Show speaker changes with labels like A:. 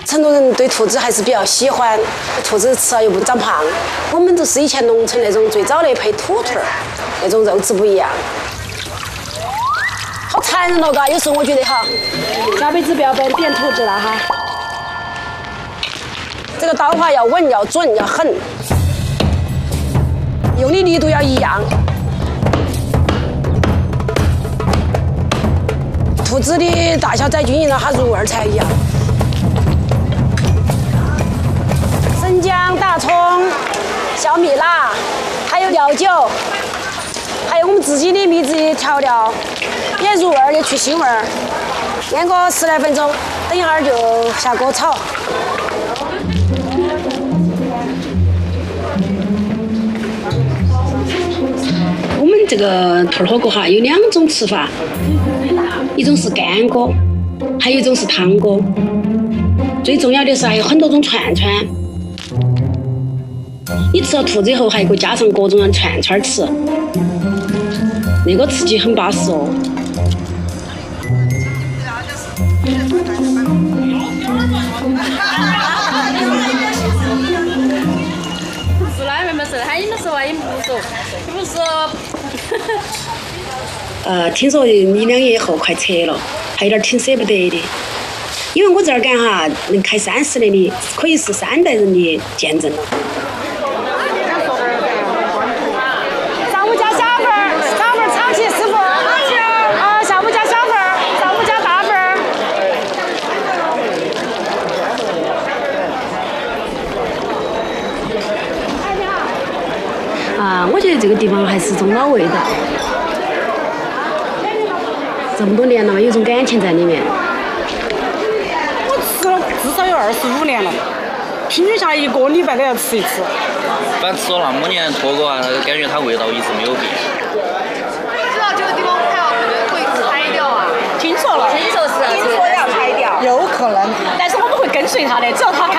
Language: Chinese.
A: 成都人对兔子还是比较喜欢，兔子吃了又不长胖。我们都是以前农村那种最早的配土兔儿，那种肉质不一样。好残忍了嘎，有时候我觉得哈，下辈子不要变兔子了哈。这个刀法要稳、要准、要狠，用的力度要一样。兔子的大小再均匀了，它入味才一样。生姜、大葱、小米辣，还有料酒，还有我们自己的秘制调料，也入味儿也去腥味儿。腌个10来分钟，等一会儿就下锅炒。我们这个兔儿火锅哈有2种吃法，一种是干锅，还有一种是汤锅。最重要的是还有很多种串串。你吃了兔子以后，还可以加上各种的串串吃，那个刺激很巴适哦。
B: 是哪位没事？喊你们说话也不说，你不说。
A: 听说你2年以后快撤了，还有点挺舍不得的。因为我这儿干哈能开30年的，可以是3代人的见证了。上午加小份儿，小份儿长期师傅。下午加小份儿，上午加大份儿。我觉得这个地方还是中老味道。这么多年了，有种感情在里面。
C: 我吃了至少有25年了，平均下来1个礼拜都要吃一次。
D: 反正吃了那么年火锅啊，感觉它味道一直没有变。
B: 知道这个地方会拆掉啊？
C: 听说了，
B: 听说是啊，
C: 听说要拆掉，有可能，但是我们会跟随他的，只要他